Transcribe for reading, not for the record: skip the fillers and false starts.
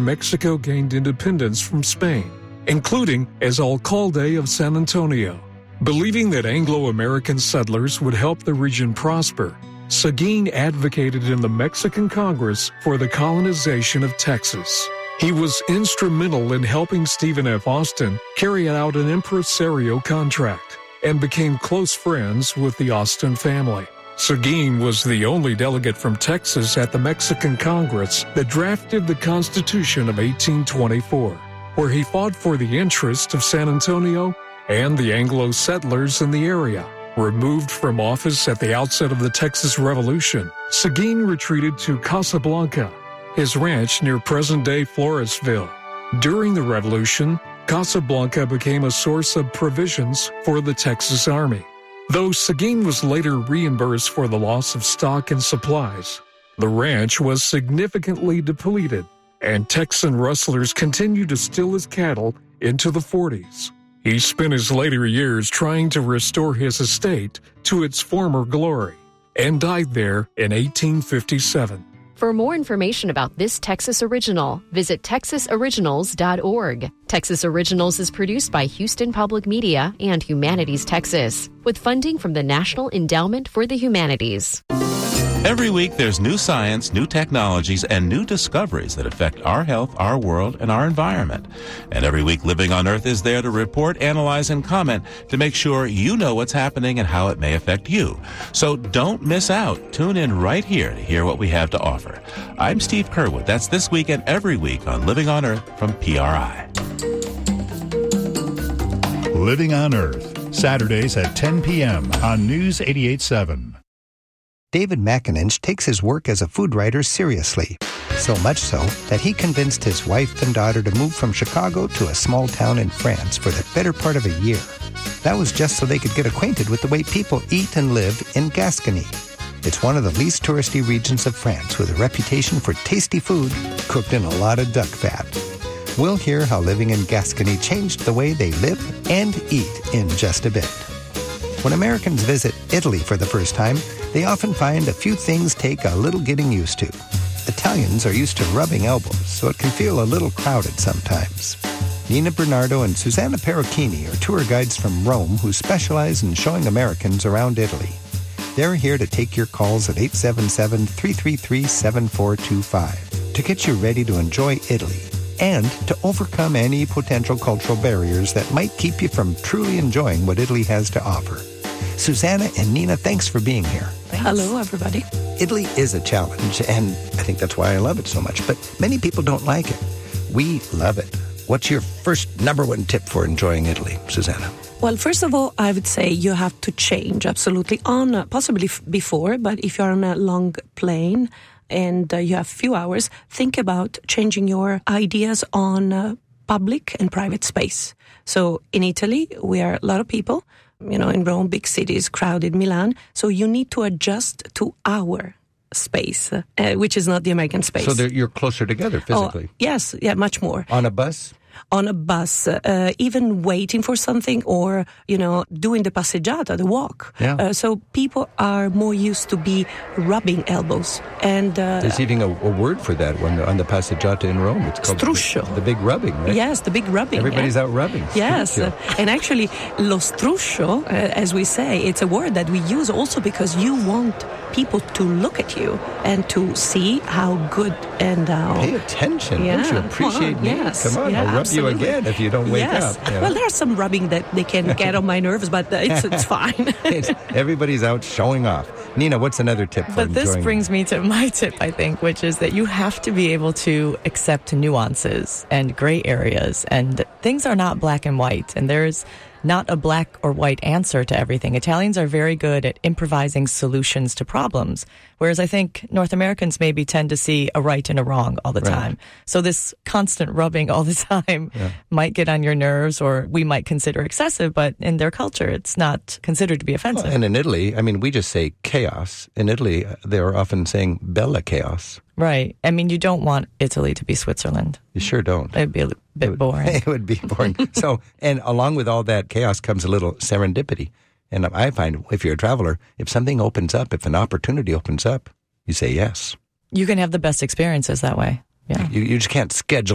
Mexico gained independence from Spain, including as alcalde of San Antonio. Believing that Anglo-American settlers would help the region prosper, Seguin advocated in the Mexican Congress for the colonization of Texas. He was instrumental in helping Stephen F. Austin carry out an impresario contract and became close friends with the Austin family. Seguin was the only delegate from Texas at the Mexican Congress that drafted the Constitution of 1824, where he fought for the interests of San Antonio and the Anglo settlers in the area. Removed from office at the outset of the Texas Revolution, Seguin retreated to Casablanca, his ranch near present-day Floresville. During the Revolution, Casablanca became a source of provisions for the Texas Army. Though Seguin was later reimbursed for the loss of stock and supplies, the ranch was significantly depleted, and Texan rustlers continued to steal his cattle into the 40s. He spent his later years trying to restore his estate to its former glory, and died there in 1857. For more information about this Texas Original, visit texasoriginals.org. Texas Originals is produced by Houston Public Media and Humanities Texas, with funding from the National Endowment for the Humanities. Every week, there's new science, new technologies, and new discoveries that affect our health, our world, and our environment. And every week, Living on Earth is there to report, analyze, and comment to make sure you know what's happening and how it may affect you. So don't miss out. Tune in right here to hear what we have to offer. I'm Steve Curwood. That's this week and every week on Living on Earth from PRI. Living on Earth, Saturdays at 10 p.m. on News 88.7. David McAninch takes his work as a food writer seriously, so much so that he convinced his wife and daughter to move from Chicago to a small town in France for the better part of a year. That was just so they could get acquainted with the way people eat and live in Gascony. It's one of the least touristy regions of France with a reputation for tasty food cooked in a lot of duck fat. We'll hear how living in Gascony changed the way they live and eat in just a bit. When Americans visit Italy for the first time, they often find a few things take a little getting used to. Italians are used to rubbing elbows, so it can feel a little crowded sometimes. Nina Bernardo and Susanna Perocchini are tour guides from Rome who specialize in showing Americans around Italy. They're here to take your calls at 877-333-7425 to get you ready to enjoy Italy and to overcome any potential cultural barriers that might keep you from truly enjoying what Italy has to offer. Susanna and Nina, thanks for being here. Thanks. Hello, everybody. Italy is a challenge, and I think that's why I love it so much, but many people don't like it. We love it. What's your first number one tip for enjoying Italy, Susanna? Well, first of all, I would say you have to change, absolutely, on possibly before, but if you're on a long plane and you have few hours, think about changing your ideas on public and private space. So in Italy, we are a lot of people. In Rome, big cities, crowded, Milan. So you need to adjust to our space, which is not the American space. So you're closer together physically? Oh, yes, much more. On a bus? On a bus, even waiting for something or, doing the passeggiata, the walk. Yeah. So people are more used to be rubbing elbows. And there's even a word for that on the passeggiata in Rome. It's called struscio. The big rubbing, right? Yes, the big rubbing. Everybody's out rubbing. Yes. And actually, lo struscio, as we say, it's a word that we use also because you want people to look at you and to see how good and how... Pay attention. Don't you appreciate me? Yes. Come on, I'll rub you again if you don't wake up. Yeah. Well, there's some rubbing that they can get on my nerves, but it's fine. Everybody's out showing off. Nina, what's another tip for But this brings me to my tip, I think, which is that you have to be able to accept nuances and gray areas, and things are not black and white, and there's not a black or white answer to everything. Italians are very good at improvising solutions to problems, whereas I think North Americans maybe tend to see a right and a wrong all the time. So this constant rubbing all the time might get on your nerves, or we might consider excessive, but in their culture, it's not considered to be offensive. Well, and in Italy, we just say chaos. In Italy, they're often saying bella chaos. Right. You don't want Italy to be Switzerland. You sure don't. It'd be a bit boring. It would be boring. And along with all that chaos comes a little serendipity. And I find if you're a traveler, if something opens up, if an opportunity opens up, you say yes. You can have the best experiences that way. Yeah. You just can't schedule